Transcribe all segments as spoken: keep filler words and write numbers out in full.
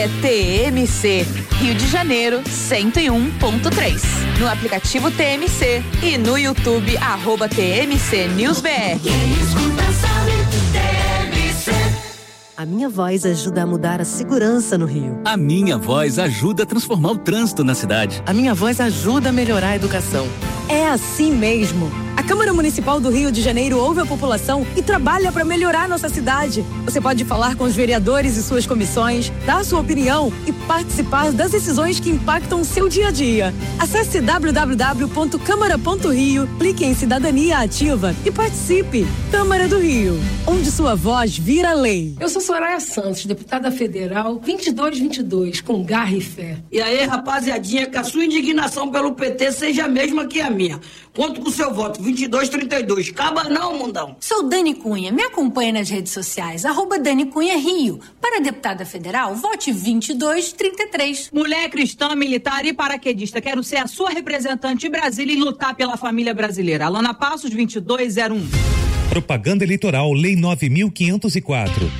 É T M C, Rio de Janeiro, cento e um ponto três. No aplicativo T M C e no YouTube, arroba T M C News B R. A minha voz ajuda a mudar a segurança no Rio. A minha voz ajuda a transformar o trânsito na cidade. A minha voz ajuda a melhorar a educação. É assim mesmo. A Câmara Municipal do Rio de Janeiro ouve a população e trabalha para melhorar nossa cidade. Você pode falar com os vereadores e suas comissões, dar sua opinião e participar das decisões que impactam o seu dia a dia. Acesse w w w ponto câmara ponto rio, clique em Cidadania Ativa e participe. Câmara do Rio, onde sua voz vira lei. Eu sou Soraya Santos, deputada federal vinte e dois vinte e dois, com garra e fé. E aí, rapaziadinha, que a sua indignação pelo P T seja a mesma que a minha. Conto com o seu voto, vinte e dois trinta e dois. Acaba não, mundão. Sou Dani Cunha. Me acompanha nas redes sociais, arroba Dani Cunha Rio. Para deputada federal, vote vinte e dois trinta e três. Mulher cristã, militar e paraquedista. Quero ser a sua representante em Brasília e lutar pela família brasileira. Alana Passos, vinte e dois zero um. Propaganda Eleitoral, Lei nove mil quinhentos e quatro.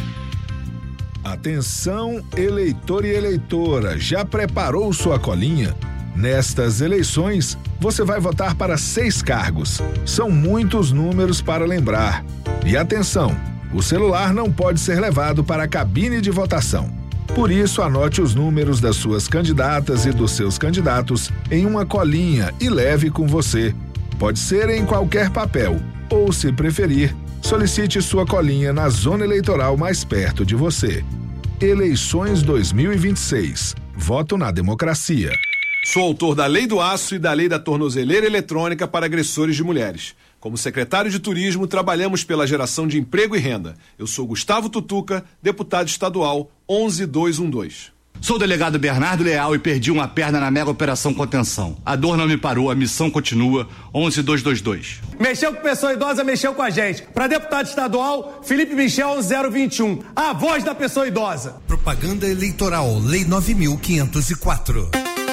Atenção, eleitor e eleitora, já preparou sua colinha? Nestas eleições, você vai votar para seis cargos. São muitos números para lembrar. E atenção, o celular não pode ser levado para a cabine de votação. Por isso, anote os números das suas candidatas e dos seus candidatos em uma colinha e leve com você. Pode ser em qualquer papel, ou, se preferir, solicite sua colinha na zona eleitoral mais perto de você. Eleições dois mil e vinte e seis. Voto na democracia. Sou autor da Lei do Aço e da Lei da Tornozeleira Eletrônica para agressores de mulheres. Como secretário de Turismo, trabalhamos pela geração de emprego e renda. Eu sou Gustavo Tutuca, deputado estadual onze dois um dois. Sou o delegado Bernardo Leal e perdi uma perna na mega operação contenção. A dor não me parou, a missão continua. onze dois dois dois. Mexeu com pessoa idosa, mexeu com a gente. Para deputado estadual, Felipe Michel onze zero vinte e um. A voz da pessoa idosa. Propaganda Eleitoral, Lei nove mil quinhentos e quatro.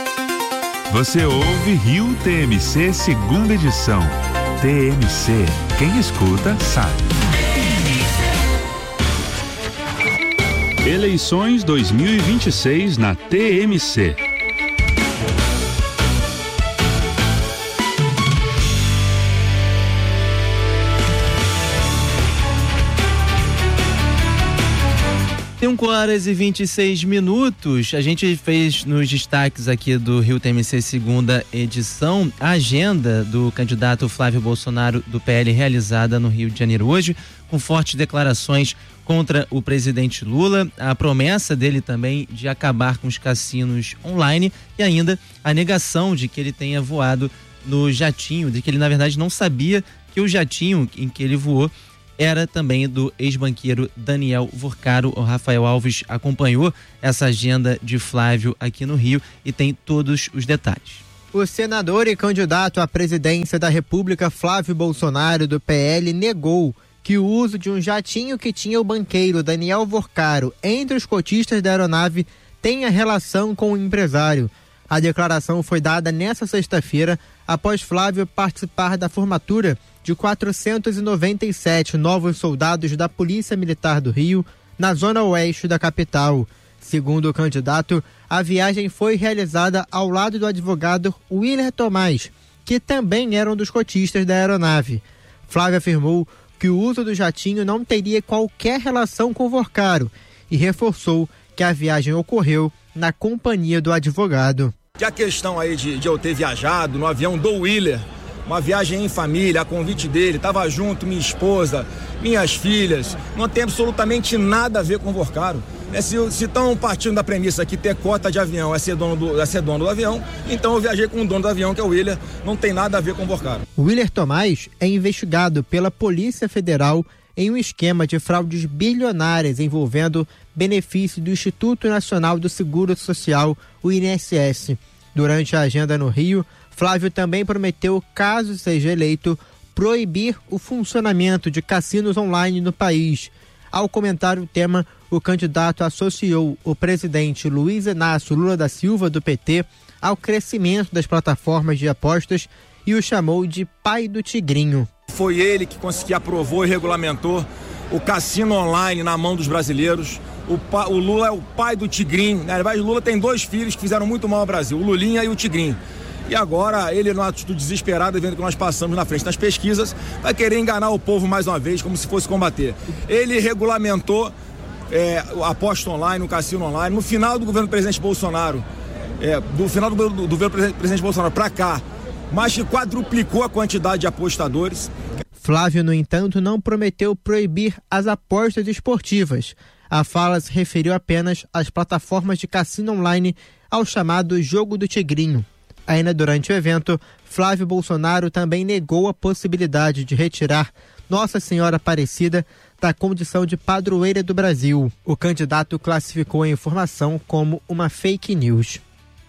Você ouve Rio T M C segunda edição. T M C, quem escuta sabe. Eleições dois mil e vinte e seis na T M C. cinco horas e vinte e seis minutos. A gente fez nos destaques aqui do Rio T M C segunda edição a agenda do candidato Flávio Bolsonaro do P L realizada no Rio de Janeiro hoje, com fortes declarações contra o presidente Lula, a promessa dele também de acabar com os cassinos online e ainda a negação de que ele tenha voado no jatinho, de que ele na verdade não sabia que o jatinho em que ele voou era também do ex-banqueiro Daniel Vorcaro. O Rafael Alves acompanhou essa agenda de Flávio aqui no Rio e tem todos os detalhes. O senador e candidato à presidência da República, Flávio Bolsonaro, do P L, negou que o uso de um jatinho que tinha o banqueiro Daniel Vorcaro entre os cotistas da aeronave tenha relação com o empresário. A declaração foi dada nesta sexta-feira após Flávio participar da formatura de quatrocentos e noventa e sete novos soldados da Polícia Militar do Rio, na zona oeste da capital. Segundo o candidato, a viagem foi realizada ao lado do advogado Willer Tomás, que também era um dos cotistas da aeronave. Flávio afirmou que o uso do jatinho não teria qualquer relação com o Vorcaro e reforçou que a viagem ocorreu na companhia do advogado. Que a questão aí de, de eu ter viajado no avião do Willer, uma viagem em família, a convite dele, estava junto minha esposa, minhas filhas, não tem absolutamente nada a ver com o Vorcaro. É, se estão partindo da premissa que ter cota de avião é ser, dono do, é ser dono do avião, então eu viajei com o dono do avião, que é o Willer, não tem nada a ver com o Vorcaro. O Willer Tomás é investigado pela Polícia Federal em um esquema de fraudes bilionárias envolvendo benefício do Instituto Nacional do Seguro Social, o I N S S. Durante a agenda no Rio, Flávio também prometeu, caso seja eleito, proibir o funcionamento de cassinos online no país. Ao comentar o tema, o candidato associou o presidente Luiz Inácio Lula da Silva, do P T, ao crescimento das plataformas de apostas e o chamou de pai do tigrinho. Foi ele que conseguiu, aprovou e regulamentou o cassino online na mão dos brasileiros. O, pa, o Lula é o pai do Tigrinho. Na verdade, o Lula tem dois filhos que fizeram muito mal ao Brasil, o Lulinha e o Tigrinho. E agora, ele, numa atitude desesperada, vendo que nós passamos na frente das pesquisas, vai querer enganar o povo mais uma vez, como se fosse combater. Ele regulamentou é, a aposta online, o cassino online. No final do governo do presidente Bolsonaro, é, do final do, do, do governo do presidente Bolsonaro para cá, mais que quadruplicou a quantidade de apostadores. Flávio, no entanto, não prometeu proibir as apostas esportivas. A fala se referiu apenas às plataformas de cassino online, ao chamado Jogo do Tigrinho. Ainda durante o evento, Flávio Bolsonaro também negou a possibilidade de retirar Nossa Senhora Aparecida da condição de padroeira do Brasil. O candidato classificou a informação como uma fake news.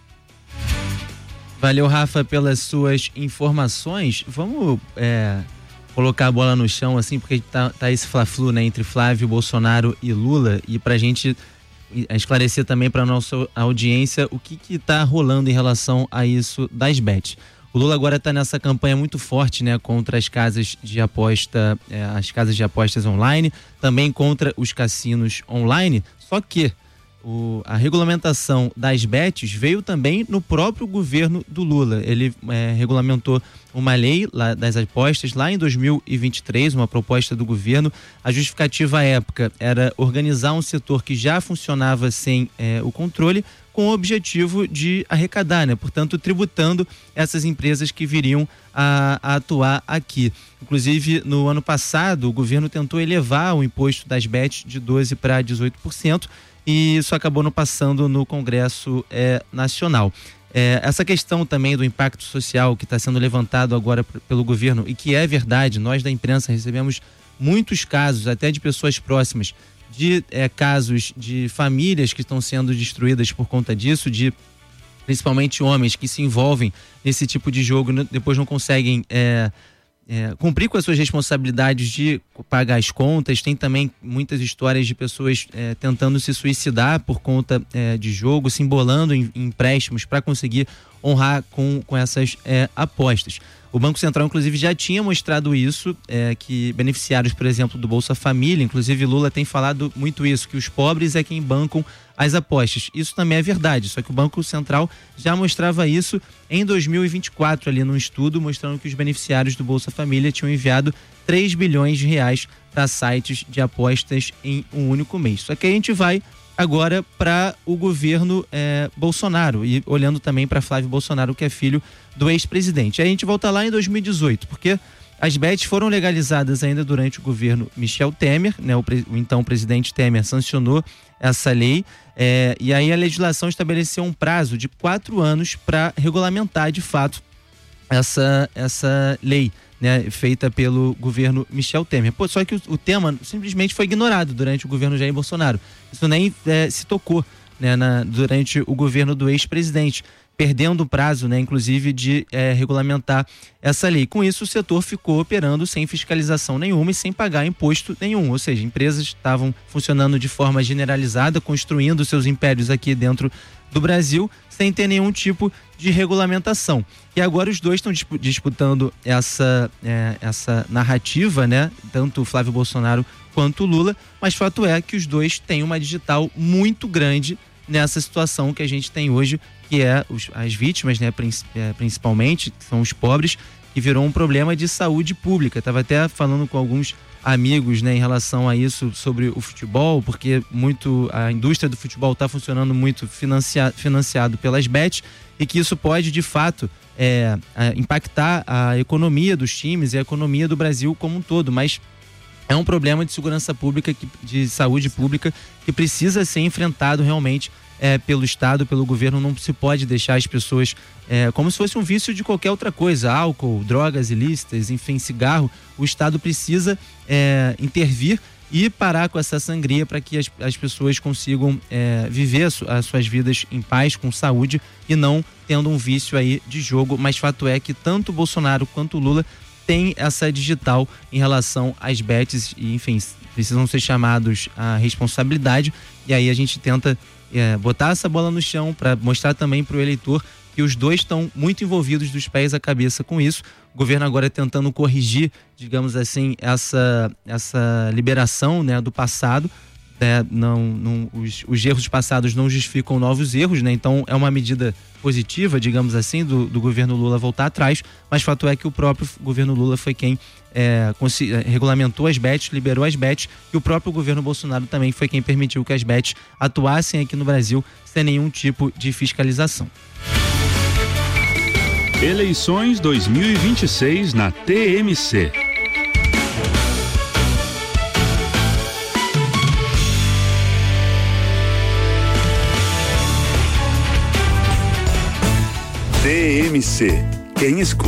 Valeu, Rafa, pelas suas informações. Vamos é, colocar a bola no chão, assim, porque tá, tá esse fla-flu, né, entre Flávio, Bolsonaro e Lula, e pra gente esclarecer também para nossa audiência o que que tá rolando em relação a isso das bets. O Lula agora está nessa campanha muito forte, né, contra as casas de aposta, é, as casas de apostas online, também contra os cassinos online. Só que o, a regulamentação das bets veio também no próprio governo do Lula. Ele é, regulamentou uma lei lá das apostas lá em dois mil e vinte e três, uma proposta do governo. A justificativa à época era organizar um setor que já funcionava sem é, o controle, com o objetivo de arrecadar, né? Portanto, tributando essas empresas que viriam a, a atuar aqui. Inclusive, no ano passado, o governo tentou elevar o imposto das bets de doze por cento para dezoito por cento e isso acabou não passando no Congresso é, Nacional. É, essa questão também do impacto social que está sendo levantado agora p- pelo governo, e que é verdade, nós da imprensa recebemos muitos casos, até de pessoas próximas, de é, casos de famílias que estão sendo destruídas por conta disso, de principalmente homens que se envolvem nesse tipo de jogo, né, depois não conseguem é, é, cumprir com as suas responsabilidades de pagar as contas. Tem também muitas histórias de pessoas é, tentando se suicidar por conta é, de jogo, se embolando em, em empréstimos para conseguir honrar com, com essas é, apostas. O Banco Central, inclusive, já tinha mostrado isso, é, que beneficiários, por exemplo, do Bolsa Família, inclusive Lula tem falado muito isso, que os pobres é quem bancam as apostas. Isso também é verdade, só que o Banco Central já mostrava isso em dois mil e vinte e quatro, ali num estudo, mostrando que os beneficiários do Bolsa Família tinham enviado três bilhões de reais para sites de apostas em um único mês. Só que a gente vai agora para o governo é, Bolsonaro, e olhando também para Flávio Bolsonaro, que é filho do ex-presidente. Aí a gente volta lá em dois mil e dezoito, porque as bets foram legalizadas ainda durante o governo Michel Temer, né? O, pre, o então presidente Temer sancionou essa lei, é, e aí a legislação estabeleceu um prazo de quatro anos para regulamentar de fato essa, essa lei, né, feita pelo governo Michel Temer. Pô, só que o, o tema simplesmente foi ignorado durante o governo Jair Bolsonaro. Isso nem é, se tocou, né, na, durante o governo do ex-presidente, perdendo o prazo, né, inclusive, de é, regulamentar essa lei. Com isso, o setor ficou operando sem fiscalização nenhuma e sem pagar imposto nenhum. Ou seja, empresas estavam funcionando de forma generalizada, construindo seus impérios aqui dentro do Brasil, sem ter nenhum tipo de regulamentação. E agora os dois estão disputando essa, é, essa narrativa, né? Tanto o Flávio Bolsonaro quanto o Lula, mas fato é que os dois têm uma digital muito grande nessa situação que a gente tem hoje, que é os, as vítimas, né, principalmente, que são os pobres, que virou um problema de saúde pública. Estava até falando com alguns amigos, né, em relação a isso, sobre o futebol, porque muito a indústria do futebol está funcionando muito financia, financiado pelas bets, e que isso pode, de fato, é, impactar a economia dos times e a economia do Brasil como um todo, mas é um problema de segurança pública, de saúde pública, que precisa ser enfrentado realmente é, pelo Estado, pelo governo. Não se pode deixar as pessoas é, como se fosse um vício de qualquer outra coisa, álcool, drogas ilícitas, enfim, cigarro. O Estado precisa é, intervir e parar com essa sangria para que as, as pessoas consigam é, viver as, as suas vidas em paz, com saúde, e não tendo um vício aí de jogo. Mas fato é que tanto o Bolsonaro quanto o Lula tem essa digital em relação às bets e, enfim, precisam ser chamados à responsabilidade. E aí a gente tenta é, botar essa bola no chão para mostrar também para o eleitor que os dois estão muito envolvidos dos pés à cabeça com isso. O governo agora tentando corrigir, digamos assim, essa, essa liberação, né, do passado, É, não, não, os, os erros passados não justificam novos erros, né? Então é uma medida positiva, digamos assim, do, do governo Lula voltar atrás, mas fato é que o próprio governo Lula foi quem é, regulamentou as bets, liberou as bets, e o próprio governo Bolsonaro também foi quem permitiu que as bets atuassem aqui no Brasil sem nenhum tipo de fiscalização. Eleições dois mil e vinte e seis na T M C. T M C. Quem escuta